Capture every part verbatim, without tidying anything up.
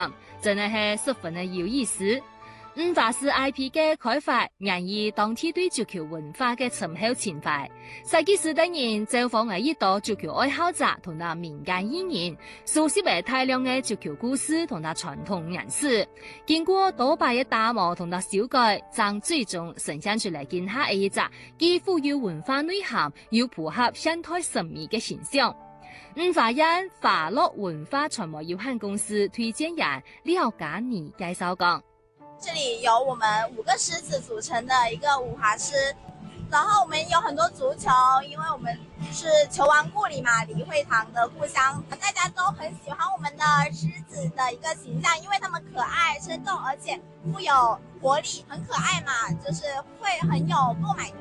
真係十分的有意思。五華市 I P 嘅開發，源於當地對足球文化嘅深厚情懷。世紀時代人走訪嘅一道足球愛好者同那民間藝人，熟悉嘅大量嘅足球故事同那傳統人士。經過多擺嘅打磨同那修改，將最終呈現出嚟見下一隻既富有文化內涵又符合現代審美嘅形象。五華人華樂文化傳媒有限公司推薦人廖家妮介紹講。 這裏有我們五個獅子組成的一個五華獅，然後我們有很多足球，因為我們是球王故里嘛，李惠堂的故鄉，大家都很喜歡我們的獅子的一個形象，因為他們可愛、生動，而且富有活力，很可愛嘛，就是會很有購買力。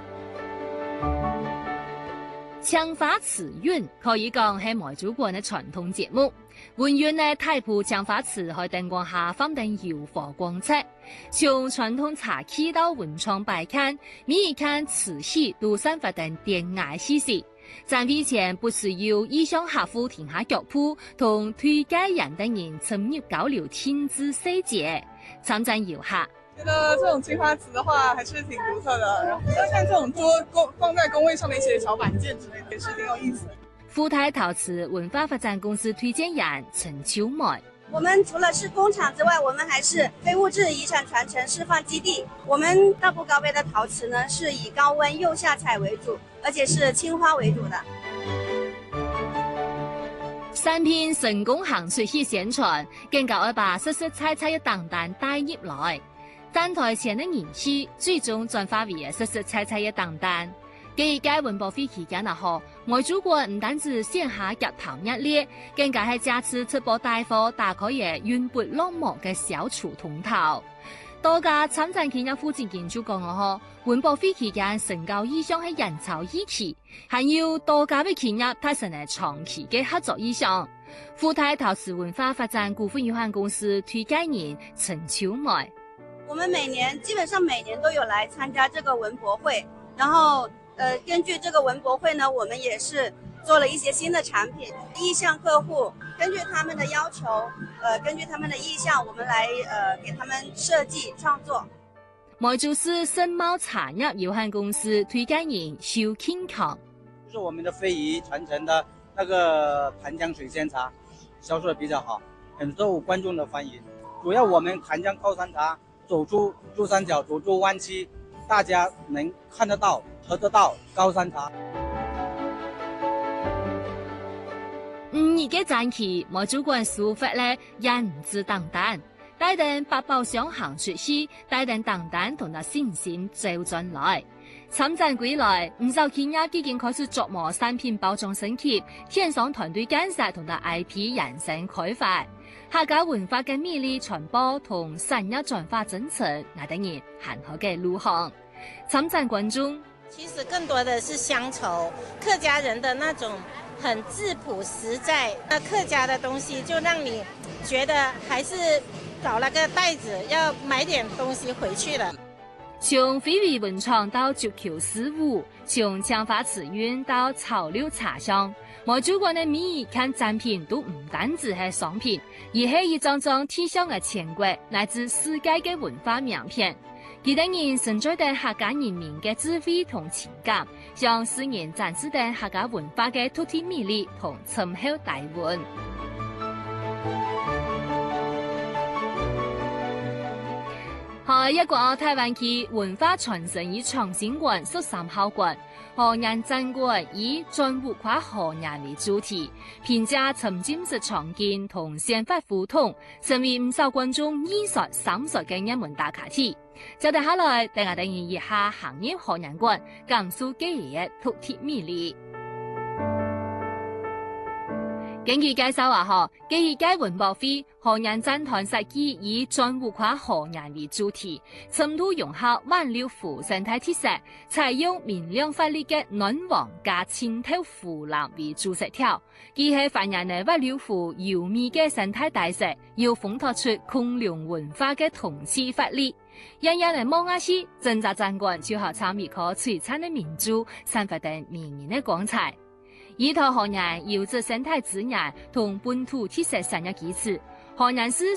槍法詞韻可以講係梅州縣嘅傳統節目。文苑嘅大埔槍法祠喺燈光下放燈搖火光車，從傳統茶器到文創擺攤，每一間瓷器都散發定典雅氣息。展位前不時要意向客戶停下腳步，同推介人等人深入交流天資細節，參展遊客。 覺得這種青花瓷的話還是挺獨特的，然後像這種桌工放在工位上的一些小板件之類的，也是挺有意思的。 富泰陶瓷文化發展公司推薦人陳秋梅。 我們除了是工廠之外，我們還是非物質遺產傳承示範基地。我們大埔高碑的陶瓷呢，是以高溫釉下彩為主，而且是青花為主的。 產品成功行出去宣傳，更加要把實實在在嘅檔單帶入來。站台前的人氣最終轉化為實實在在嘅檔單。繼屆文博會期間啊，嗬，梅州縣唔單止線下夾頭熱烈，更加係這次直播帶貨打開嘅雲撥落幕嘅小廚通頭。多家參展企業負責人就講啊，嗬，文博會期間成交意向係人潮熱期，還有多家嘅企業達成咗長期嘅合作意向。富泰陶瓷文化發展股份有限公司推介人陳秋梅。 我們每年基本上每年都有來參加這個文博會，然後，呃，根據這個文博會呢，我們也是做了一些新的產品，意向客戶根據他們的要求，呃，根據他們的意向，我們來，呃，給他們設計創作。 梅州市盛茂茶業有限公司推薦人蕭慶強。 就是我們的非遺傳承的那個盤江水仙茶，銷售得比較好，很受觀眾的歡迎。主要我們盤江高山茶走出珠三角，走出灣區，大家能看得到、喝得到高山茶。 五二嘅展期，梅州縣書法咧人字檔單，帶定八寶箱行出去，帶定檔單同那信心走進來。參展歸來，唔少企業已經開始琢磨產品包裝升級，添上團隊建設同那 I P 人生開發。客家文化嘅魅力傳播同產業轉化政策，那等然很好嘅路向。參展觀眾其實更多的是鄉愁，客家人的那種很質樸實在，那客家的東西就讓你覺得還是找了個袋子，要買點東西回去了。 從非遺文創到足球事務，從槍法瓷韻到潮流茶香，梅州縣的每一件產品都唔單止係商品，而係一張張體現嘅全國乃至世界嘅文化名片。佢等人承載住客家人民嘅智慧同情感，向世人展示住客家文化嘅獨特魅力同深厚底蘊。喺一個台灣區文化傳承與創新館十三號館，河南展館以專活化河南為主題，評價沉浸式場景同憲法互通，成為唔少觀眾二刷三刷嘅一門打卡題。接住下來，等我等人一下行入河南館，講述幾嘢獨特魅力。根據介紹話，嗬，基爾街文博會河南展團設計以專活化河南為主題，深度融合萬流湖生態特色，採用明亮發力嘅暖黃加清透湖藍為主色調，既係反映嘅萬流湖優美嘅生態特色，又烘托出孔梁文化嘅同氣發力。人人嚟望下去，整個展館就好參與可璀璨嘅明珠，散發定迷人嘅光彩。依託河南有着生態資源同本土特色產業基礎，河南市